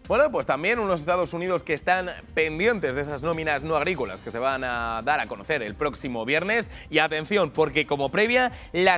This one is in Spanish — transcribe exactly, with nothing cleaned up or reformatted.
Bueno, pues también unos Estados Unidos que están pendientes de esas nóminas no agrícolas que se van a dar a conocer el próximo viernes. Y atención, porque como previa, las